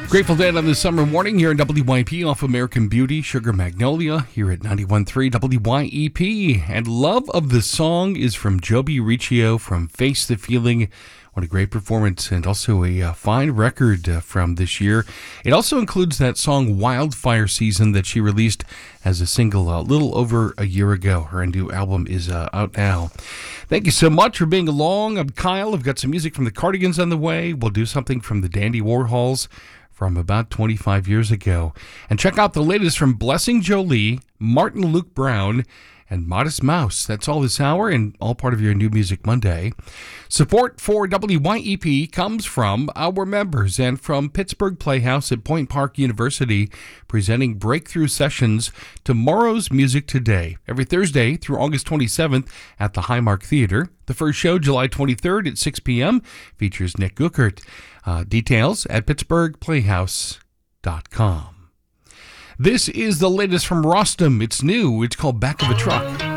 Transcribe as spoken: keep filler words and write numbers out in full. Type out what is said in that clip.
Grateful Dead on this summer morning here in W Y P off American Beauty, Sugar Magnolia, here at ninety-one point three W Y E P. And Love of the Song is from Joby Riccio from Face the Feeling. What a great performance, and also a uh, fine record uh, from this year. It also includes that song Wildfire Season that she released as a single a little over a year ago. Her new album is uh, out now. Thank you so much for being along. I'm Kyle. I've got some music from the Cardigans on the way. We'll do something from the Dandy Warhols from about twenty-five years ago. And check out the latest from Blessing Jolie, Martin Luke Brown, and Modest Mouse. That's all this hour and all part of your New Music Monday. Support for W Y E P comes from our members and from Pittsburgh Playhouse at Point Park University, presenting breakthrough sessions Tomorrow's Music Today, every Thursday through August twenty-seventh at the Highmark Theater. The first show, July twenty-third at six p.m., features Nick Guckert. Uh, details at pittsburgh playhouse dot com. This is the latest from Rostam. It's new. It's called Back of a Truck.